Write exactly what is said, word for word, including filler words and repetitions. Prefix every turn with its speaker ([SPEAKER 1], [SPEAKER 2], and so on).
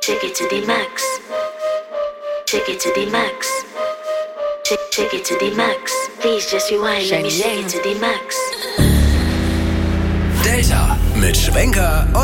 [SPEAKER 1] Take it to the max. Take it to the max. Take, take it to the max. Please just rewind, let me take it to the max.
[SPEAKER 2] Delta mit Schwenker und